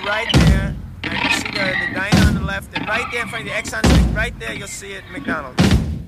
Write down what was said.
right there, and you see the diner on the left, and right there in front of the Exxon stick, right there, you'll see it, McDonald's.